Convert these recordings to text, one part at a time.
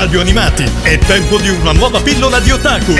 Radio Animati. È tempo di una nuova pillola di otaku.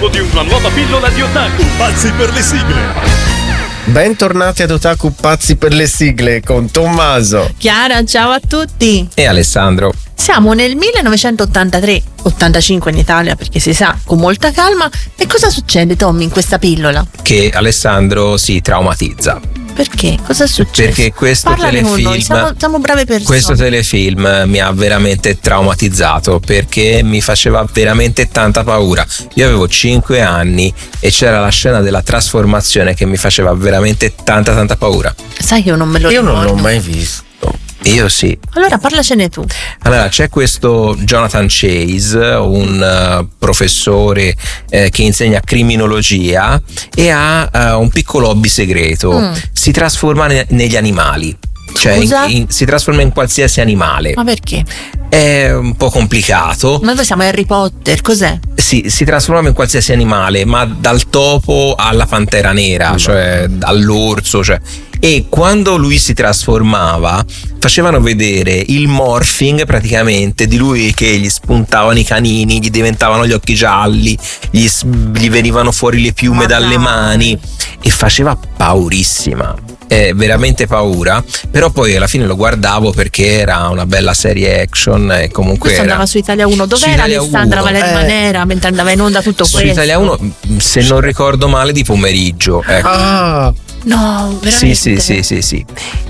Pazzi per le sigle. Bentornati ad Otaku Pazzi per le sigle con Tommaso, Chiara, ciao a tutti. E Alessandro. Siamo nel 1983, 85 in Italia perché si sa, con molta calma. E cosa succede, Tommy, in questa pillola? Che Alessandro si traumatizza. Perché? Cosa succede? Perché questo Parlane con telefilm, noi, siamo brave persone. questo telefilm mi ha veramente traumatizzato perché mi faceva veramente tanta paura. Io avevo 5 anni e c'era la scena della trasformazione che mi faceva veramente tanta paura. Sai che io non me lo io ricordo. non l'ho mai visto. Io sì. Allora parlacene tu. Allora, c'è questo Jonathan Chase, un professore che insegna criminologia e ha un piccolo hobby segreto. Si trasforma negli animali. Cioè si trasforma in qualsiasi animale. Ma perché? È un po' complicato. Ma noi siamo Harry Potter, cos'è? Sì, si trasforma in qualsiasi animale, ma dal topo alla pantera nera, cioè dall'orso, cioè. E quando lui si trasformava facevano vedere il morphing praticamente di lui che gli spuntavano i canini, gli diventavano gli occhi gialli, gli venivano fuori le piume dalle mani e faceva paurissima. Veramente paura, però poi alla fine lo guardavo perché era una bella serie action e comunque questo andava su Italia 1. Dov'era Alessandra Valeri Manera mentre andava in onda tutto questo? Su Italia 1, se non ricordo male, di pomeriggio, ecco. No, veramente? Sì.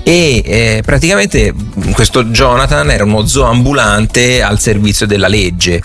E praticamente questo Jonathan era uno zoambulante al servizio della legge,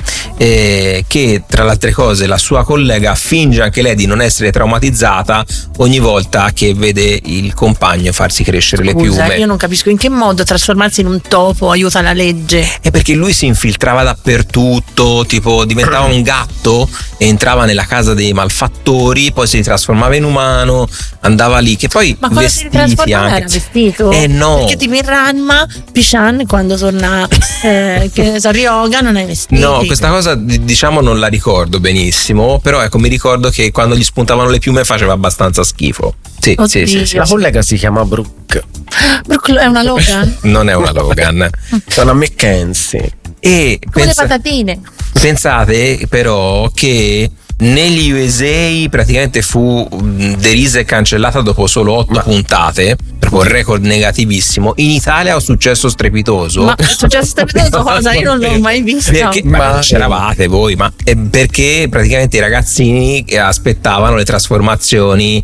che tra le altre cose la sua collega finge anche lei di non essere traumatizzata ogni volta che vede il compagno farsi crescere le piume. Io non capisco in che modo trasformarsi in un topo aiuta la legge. È perché lui si infiltrava dappertutto, tipo diventava un gatto e entrava nella casa dei malfattori, poi si trasformava in umano, andava lì, che poi ma quando si trasformava era vestito? No, perché tipo in Ranma Pishan quando torna che so, Ryoga non è vestito. No, questa cosa diciamo non la ricordo benissimo, però ecco, mi ricordo che quando gli spuntavano le piume faceva abbastanza schifo. Sì. La collega si chiama Brooke. Brooke è una Logan? Non è una Logan. È una Mackenzie. E come le patatine. Pensate però che negli USA praticamente fu derisa e cancellata dopo solo 8 puntate, proprio un record negativissimo. In Italia ha un successo strepitoso. Ma è successo strepitoso cosa? Io non l'ho mai visto. Perché, ma c'eravate voi, ma è perché praticamente i ragazzini aspettavano le trasformazioni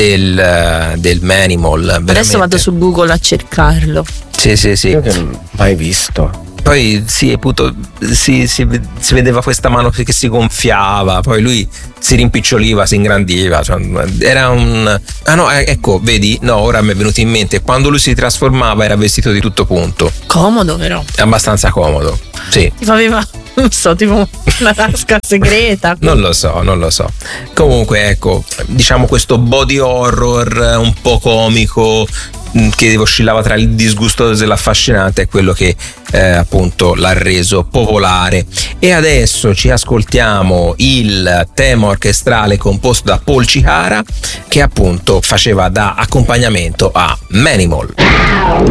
del Manimal. Adesso vado su Google a cercarlo. Sì. Io che non l'ho mai visto. Poi sì, appunto, si vedeva questa mano che si gonfiava, poi lui si rimpiccioliva, si ingrandiva, cioè, era un... Ah no, ecco, vedi? No, ora mi è venuto in mente, quando lui si trasformava era vestito di tutto punto. Comodo però. Abbastanza comodo, sì. Ti aveva, non so, tipo una tasca segreta. Non lo so. Comunque ecco, diciamo questo body horror un po' comico, che oscillava tra il disgustoso e l'affascinante, è quello che appunto l'ha reso popolare. E adesso ci ascoltiamo il tema orchestrale composto da Paul Chihara, che appunto faceva da accompagnamento a Manimal.